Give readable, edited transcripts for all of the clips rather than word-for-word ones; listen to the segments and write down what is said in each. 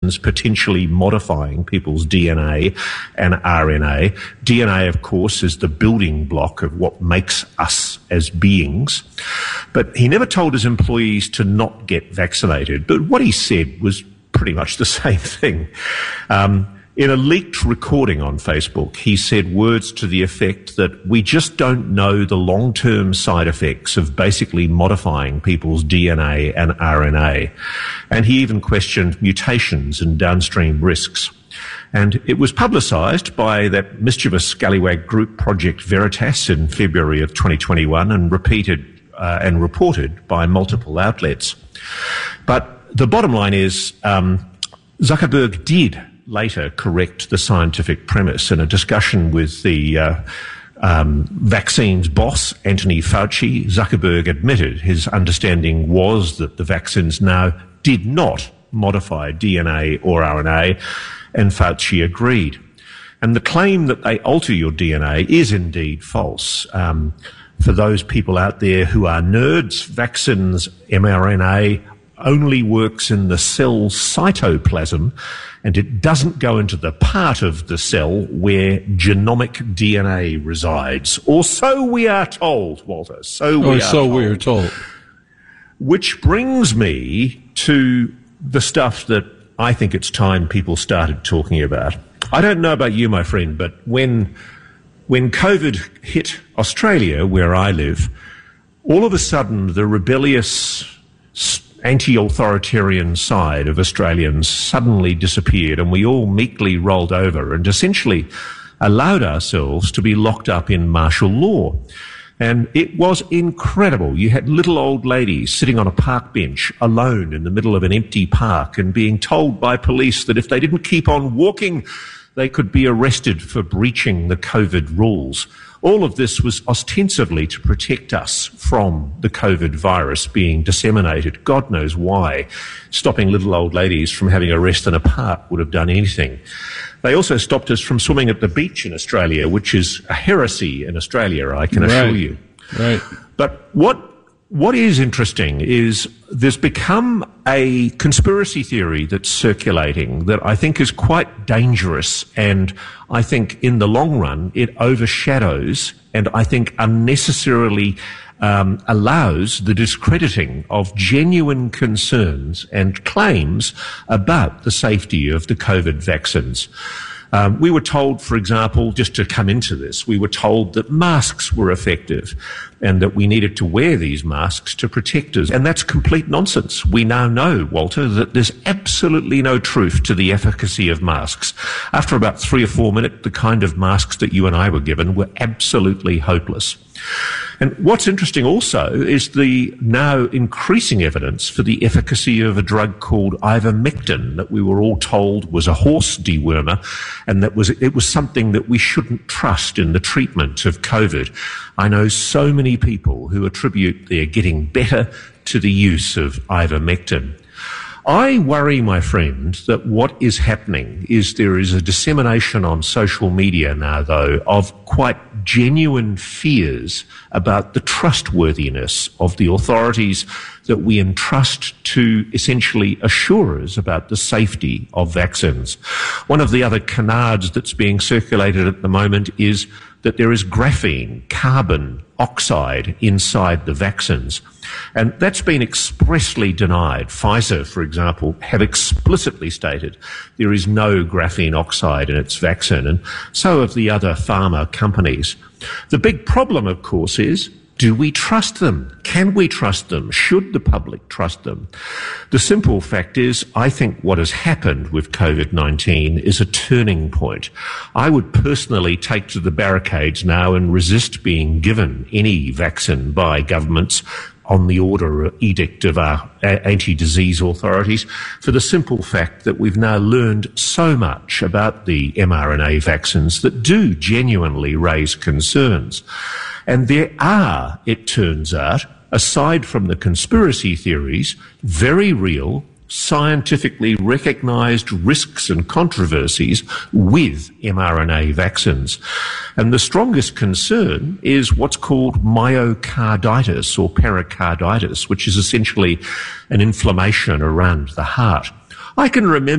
potentially modifying people's DNA and RNA. DNA, of course, is the building block of what makes us as beings. But he never told his employees to not get vaccinated. But what he said was pretty much the same thing. In a leaked recording on Facebook, he said words to the effect that we just don't know the long-term side effects of basically modifying people's DNA and RNA. And he even questioned mutations and downstream risks. And it was publicised by that mischievous scallywag group Project Veritas in February of 2021 and repeated and reported by multiple outlets. But the bottom line is Zuckerberg did later correct the scientific premise in a discussion with the vaccines boss, Anthony Fauci. Zuckerberg admitted his understanding was that the vaccines now did not modify DNA or RNA, and Fauci agreed. And the claim that they alter your DNA is indeed false. For those people out there who are nerds, vaccines mRNA only works in the cell cytoplasm, and it doesn't go into the part of the cell where genomic DNA resides. Or so we are told, Walter. So we are told. Which brings me to the stuff that I think it's time people started talking about. I don't know about you, my friend, but when COVID hit Australia, where I live, all of a sudden the rebellious anti-authoritarian side of Australians suddenly disappeared, and we all meekly rolled over and essentially allowed ourselves to be locked up in martial law. And it was incredible. You had little old ladies sitting on a park bench alone in the middle of an empty park and being told by police that if they didn't keep on walking, they could be arrested for breaching the COVID rules. All of this was ostensibly to protect us from the COVID virus being disseminated. God knows why. Stopping little old ladies from having a rest in a park would have done anything. They also stopped us from swimming at the beach in Australia, which is a heresy in Australia, I can assure you. Right. But what is interesting is there's become a conspiracy theory that's circulating that I think is quite dangerous, and I think in the long run it overshadows and I think unnecessarily allows the discrediting of genuine concerns and claims about the safety of the COVID vaccines. We were told, for example, just to come into this, we were told that masks were effective and that we needed to wear these masks to protect us. And that's complete nonsense. We now know, Walter, that there's absolutely no truth to the efficacy of masks. After about 3 or 4 minutes, the kind of masks that you and I were given were absolutely hopeless. And what's interesting also is the now increasing evidence for the efficacy of a drug called ivermectin that we were all told was a horse dewormer, and that it was something that we shouldn't trust in the treatment of COVID. I know so many people who attribute their getting better to the use of ivermectin. I worry, my friend, that what is happening is there is a dissemination on social media now, though, of quite genuine fears about the trustworthiness of the authorities that we entrust to essentially assure us about the safety of vaccines. One of the other canards that's being circulated at the moment is that there is graphene, carbon oxide inside the vaccines. And that's been expressly denied. Pfizer, for example, have explicitly stated there is no graphene oxide in its vaccine, and so have the other pharma companies. The big problem, of course, is, do we trust them? Can we trust them? Should the public trust them? The simple fact is, I think what has happened with COVID-19 is a turning point. I would personally take to the barricades now and resist being given any vaccine by governments on the order or edict of our anti-disease authorities, for the simple fact that we've now learned so much about the mRNA vaccines that do genuinely raise concerns. And there are, it turns out, aside from the conspiracy theories, very real, scientifically recognised risks and controversies with mRNA vaccines. And the strongest concern is what's called myocarditis or pericarditis, which is essentially an inflammation around the heart. I can remember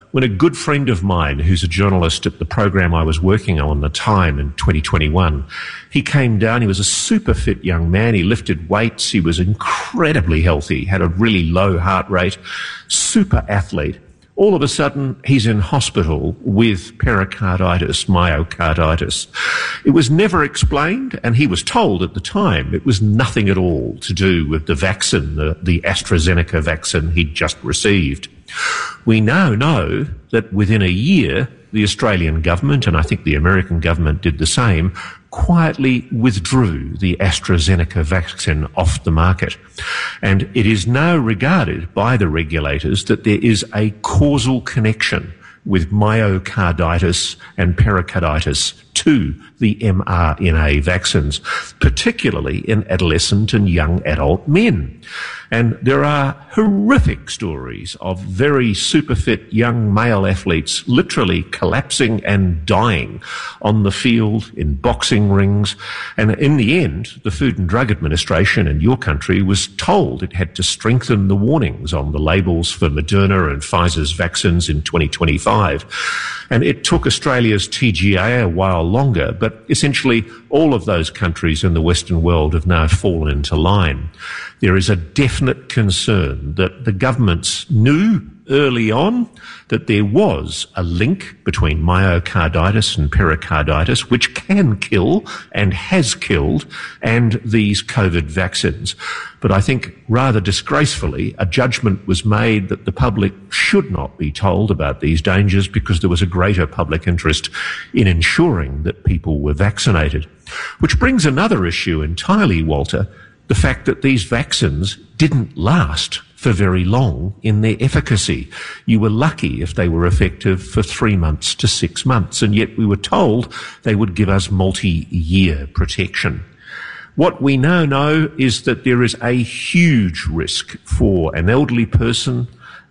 when a good friend of mine, who's a journalist at the program I was working on at the time in 2021, he came down, he was a super fit young man, he lifted weights, he was incredibly healthy, had a really low heart rate, super athlete. All of a sudden, he's in hospital with pericarditis, myocarditis. It was never explained, and he was told at the time it was nothing at all to do with the vaccine, the AstraZeneca vaccine he'd just received. We now know that within a year, the Australian government, and I think the American government did the same, quietly withdrew the AstraZeneca vaccine off the market. And it is now regarded by the regulators that there is a causal connection with myocarditis and pericarditis to the mRNA vaccines, particularly in adolescent and young adult men. And there are horrific stories of very super fit young male athletes literally collapsing and dying on the field, in boxing rings. And in the end, the Food and Drug Administration in your country was told it had to strengthen the warnings on the labels for Moderna and Pfizer's vaccines in 2025. And it took Australia's TGA a while longer, but essentially all of those countries in the Western world have now fallen into line. There is a definite concern that the governments knew early on that there was a link between myocarditis and pericarditis, which can kill and has killed, and these COVID vaccines. But I think rather disgracefully, a judgment was made that the public should not be told about these dangers because there was a greater public interest in ensuring that people were vaccinated. Which brings another issue entirely, Walter, the fact that these vaccines didn't last for very long in their efficacy. You were lucky if they were effective for 3 months to 6 months, and yet we were told they would give us multi-year protection. What we now know is that there is a huge risk for an elderly person,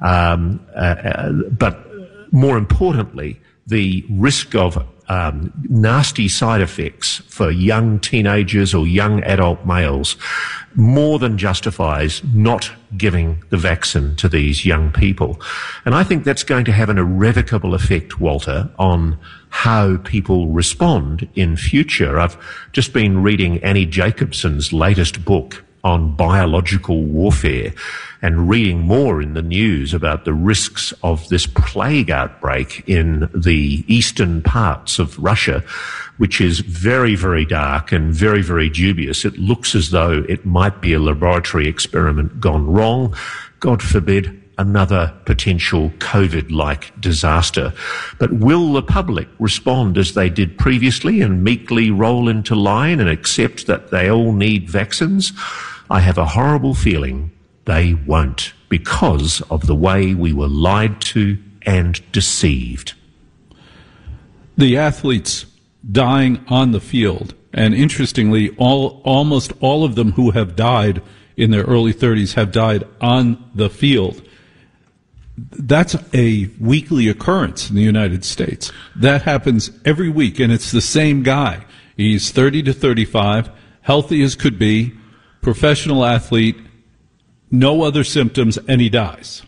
but more importantly, the risk of nasty side effects for young teenagers or young adult males more than justifies not giving the vaccine to these young people. And I think that's going to have an irrevocable effect, Walter, on how people respond in future. I've just been reading Annie Jacobson's latest book on biological warfare and reading more in the news about the risks of this plague outbreak in the eastern parts of Russia, which is very, very dark and very, very dubious. It looks as though it might be a laboratory experiment gone wrong. God forbid, another potential COVID-like disaster. But will the public respond as they did previously and meekly roll into line and accept that they all need vaccines? I have a horrible feeling they won't, because of the way we were lied to and deceived. The athletes dying on the field, and interestingly, almost all of them who have died in their early 30s have died on the field. That's a weekly occurrence in the United States. That happens every week, and it's the same guy. He's 30 to 35, healthy as could be, professional athlete, no other symptoms, and he dies.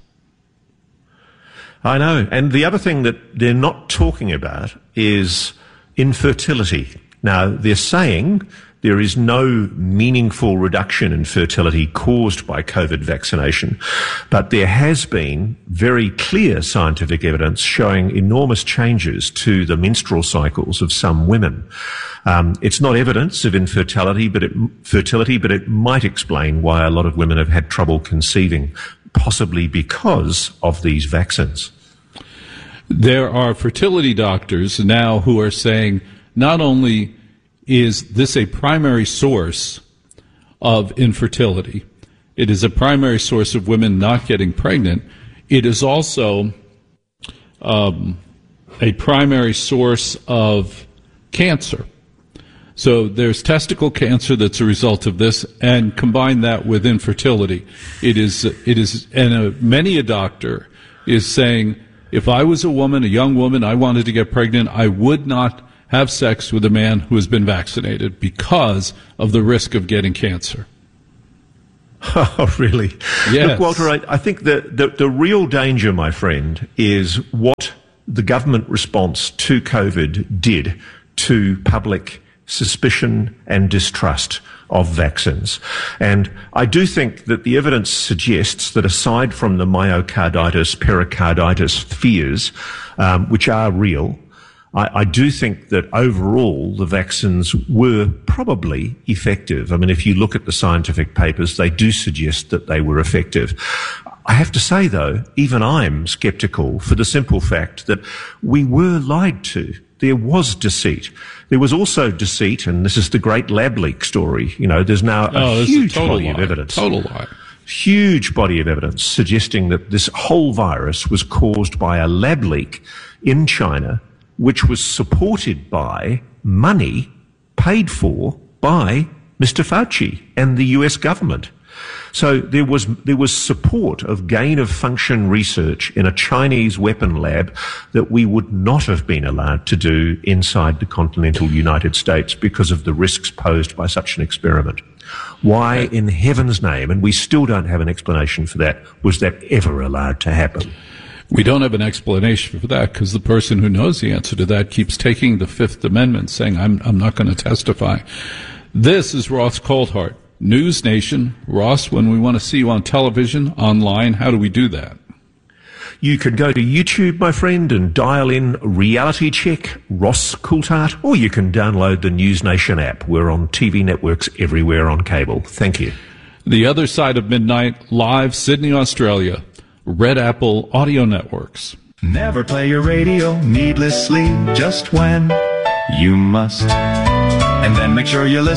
I know. And the other thing that they're not talking about is infertility. Now, they're saying there is no meaningful reduction in fertility caused by COVID vaccination, but there has been very clear scientific evidence showing enormous changes to the menstrual cycles of some women. It's not evidence of infertility, but it might explain why a lot of women have had trouble conceiving, possibly because of these vaccines. There are fertility doctors now who are saying not only is this a primary source of infertility, it is a primary source of women not getting pregnant, it is also a primary source of cancer. So there's testicle cancer that's a result of this, and combine that with infertility. Many a doctor is saying, if I was a woman, a young woman, I wanted to get pregnant, I would not have sex with a man who has been vaccinated because of the risk of getting cancer. Oh, really? Yes. Look, Walter, I think the real danger, my friend, is what the government response to COVID did to public suspicion and distrust of vaccines. And I do think that the evidence suggests that aside from the myocarditis, pericarditis fears, which are real, I do think that overall the vaccines were probably effective. I mean, if you look at the scientific papers, they do suggest that they were effective. I have to say, though, even I'm sceptical for the simple fact that we were lied to. There was deceit. There was also deceit, and this is the great lab leak story. You know, there's now a huge body of evidence. Total lie. Huge body of evidence suggesting that this whole virus was caused by a lab leak in China, which was supported by money paid for by Mr. Fauci and the US government. So there was support of gain-of-function research in a Chinese weapon lab that we would not have been allowed to do inside the continental United States because of the risks posed by such an experiment. Why in heaven's name, and we still don't have an explanation for that, was that ever allowed to happen? We don't have an explanation for that because the person who knows the answer to that keeps taking the Fifth Amendment, saying, I'm not going to testify. This is Ross Coulthart, News Nation. Ross, when we want to see you on television, online, how do we do that? You can go to YouTube, my friend, and dial in Reality Check, Ross Coulthart, or you can download the News Nation app. We're on TV networks everywhere on cable. Thank you. The Other Side of Midnight, live, Sydney, Australia. Red Apple Audio Networks. Never play your radio needlessly, just when you must. And then make sure you listen